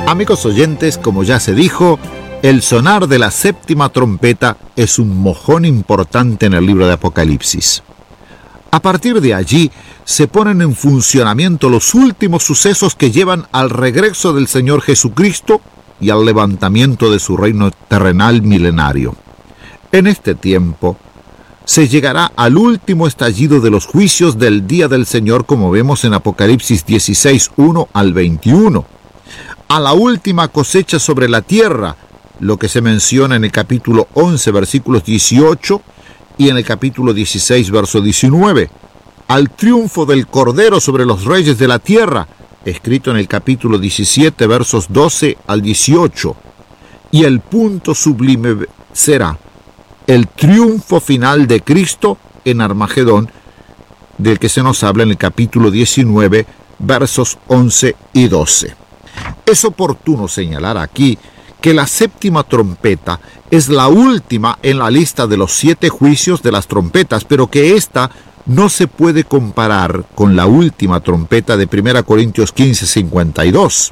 Amigos oyentes, como ya se dijo, el sonar de la séptima trompeta es un mojón importante en el libro de Apocalipsis. A partir de allí se ponen en funcionamiento los últimos sucesos que llevan al regreso del Señor Jesucristo y al levantamiento de su reino terrenal milenario. En este tiempo se llegará al último estallido de los juicios del día del Señor, como vemos en Apocalipsis 16, 1 al 21, a la última cosecha sobre la tierra, lo que se menciona en el capítulo 11, versículos 18, y en el capítulo 16, verso 19, al triunfo del Cordero sobre los reyes de la tierra, escrito en el capítulo 17, versos 12 al 18, y el punto sublime será el triunfo final de Cristo en Armagedón, del que se nos habla en el capítulo 19, versos 11 y 12. Es oportuno señalar aquí que la séptima trompeta es la última en la lista de los 7 juicios de las trompetas, pero que ésta no se puede comparar con la última trompeta de 1 Corintios 15, 52.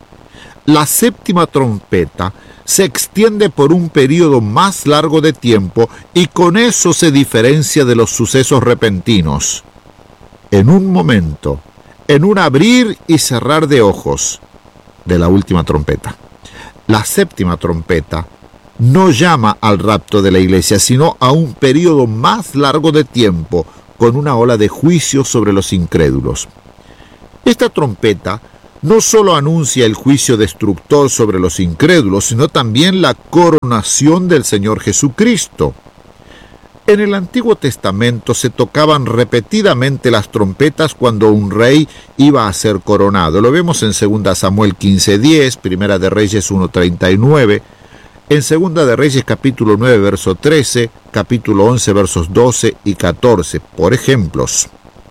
La séptima trompeta se extiende por un periodo más largo de tiempo y con eso se diferencia de los sucesos repentinos. En un momento, en un abrir y cerrar de ojos de la última trompeta. La séptima trompeta no llama al rapto de la iglesia, sino a un periodo más largo de tiempo, con una ola de juicio sobre los incrédulos. Esta trompeta no solo anuncia el juicio destructor sobre los incrédulos, sino también la coronación del Señor Jesucristo. En el Antiguo Testamento se tocaban repetidamente las trompetas cuando un rey iba a ser coronado. Lo vemos en 2 Samuel 15:10, Primera de Reyes 1:39, en 2 de Reyes capítulo 9, verso 13, capítulo 11, versos 12 y 14. Por ejemplos,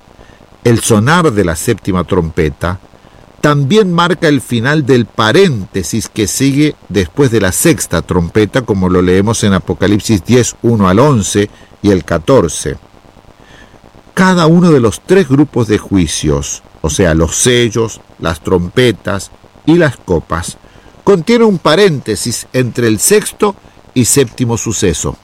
el sonar de la séptima trompeta también marca el final del paréntesis que sigue después de la sexta trompeta, como lo leemos en Apocalipsis 10, 1 al 11 y el 14. Cada uno de los 3 grupos de juicios, o sea, los sellos, las trompetas y las copas, contiene un paréntesis entre el sexto y séptimo suceso.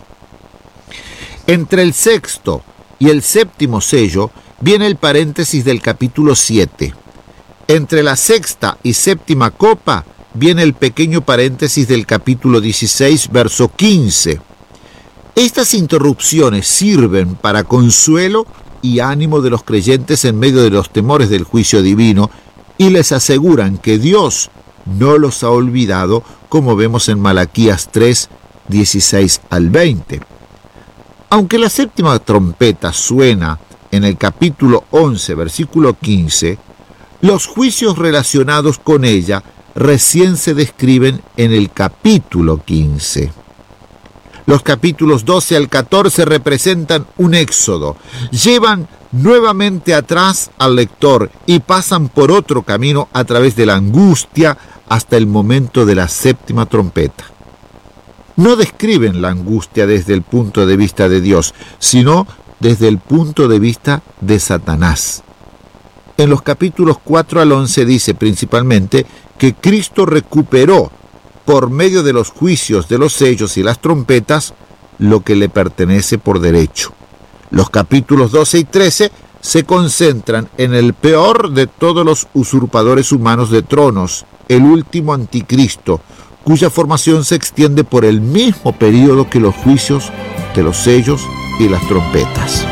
Entre el sexto y el séptimo sello viene el paréntesis del capítulo 7. Entre la sexta y séptima copa viene el pequeño paréntesis del capítulo 16, verso 15. Estas interrupciones sirven para consuelo y ánimo de los creyentes en medio de los temores del juicio divino y les aseguran que Dios no los ha olvidado, como vemos en Malaquías 3, 16 al 20. Aunque la séptima trompeta suena en el capítulo 11, versículo 15, los juicios relacionados con ella recién se describen en el capítulo 15. Los capítulos 12 al 14 representan un éxodo. Llevan nuevamente atrás al lector y pasan por otro camino a través de la angustia hasta el momento de la séptima trompeta. No describen la angustia desde el punto de vista de Dios, sino desde el punto de vista de Satanás. En los capítulos 4 al 11 dice principalmente que Cristo recuperó, por medio de los juicios de los sellos y las trompetas, lo que le pertenece por derecho. Los capítulos 12 y 13 se concentran en el peor de todos los usurpadores humanos de tronos, el último anticristo, cuya formación se extiende por el mismo periodo que los juicios de los sellos y las trompetas.